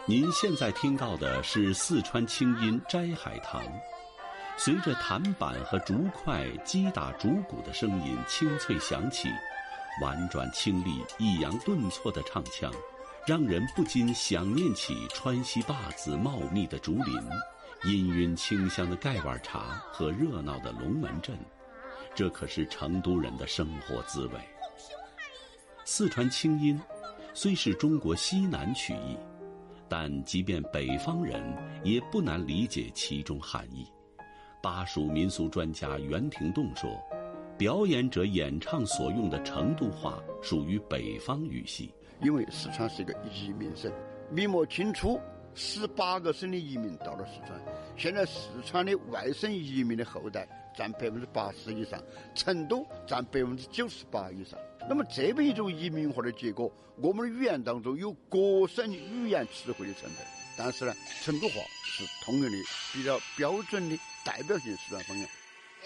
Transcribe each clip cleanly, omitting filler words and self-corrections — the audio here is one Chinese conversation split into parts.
您现在听到的是四川清音斋海棠，随着弹板和竹块击打竹鼓的声音清脆响起，婉转清丽、抑扬顿挫的唱腔，让人不禁想念起川西坝子茂密的竹林、氤氲清香的盖碗茶和热闹的龙门阵。这可是成都人的生活滋味。四川清音虽是中国西南曲艺，但即便北方人也不难理解其中含义。巴蜀民俗专家袁廷栋说，表演者演唱所用的成都话属于北方语系。 因为四川是一个移民省，明末清初18个省的移民到了四川，现在四川的外省移民的后代占80%以上，成都占98%以上。那么这么一种移民化的结果，我们的语言当中有各省语言词汇的成分，但是呢，成都话是通用的、比较标准的代表性四川方言。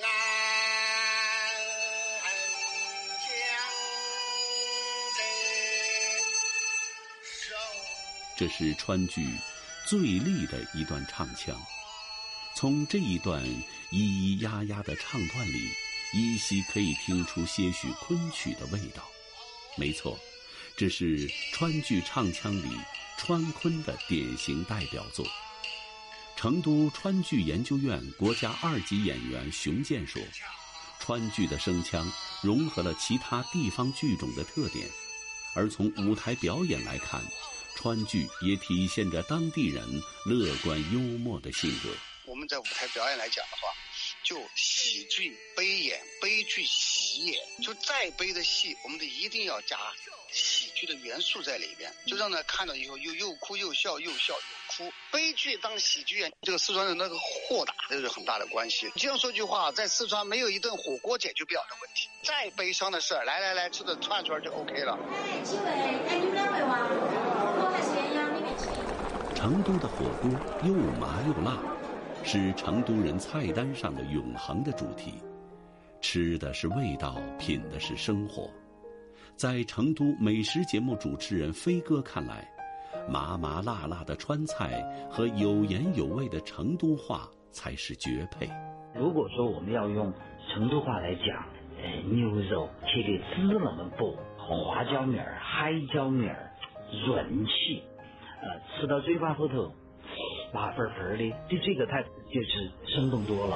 这是川剧最丽的一段唱腔，从这一段咿咿呀呀的唱段里，依稀可以听出些许昆曲的味道。没错，这是川剧唱腔里川昆的典型代表作。成都川剧研究院国家2级演员熊健说，川剧的声腔融合了其他地方剧种的特点，而从舞台表演来看，川剧也体现着当地人乐观幽默的性格。 我们在舞台表演来讲的话，就喜剧悲演，悲剧喜演，就再悲的戏，我们得一定要加喜剧的元素在里边，就让他看到以后又哭又笑，又笑又哭。悲剧当喜剧演，这个四川人那个豁达，这是很大的关系。这样说句话，在四川没有一顿火锅解决不了的问题，再悲伤的事儿，来吃的串串就 OK 了。 几位，你们2位哇？火锅还是鸳鸯？你们请。 成都的火锅又麻又辣，是成都人菜单上的永恒的主题。吃的是味道，品的是生活。在成都美食节目主持人飞哥看来，麻麻辣辣的川菜和有盐有味的成都话才是绝配。 如果说我们要用成都话来讲，牛肉切的汁那么薄，红花椒面儿、海椒面儿，润气，吃到嘴巴后头辣粉粉的，对这个菜就是生动多了。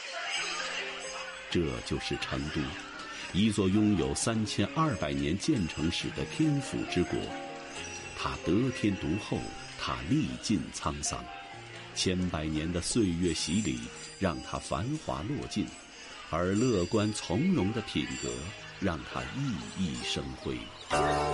这就是成都，一座拥有3200年建成史的天府之国。它得天独厚，它历尽沧桑，千百年的岁月洗礼让它繁华落尽，而乐观从容的品格让它熠熠生辉。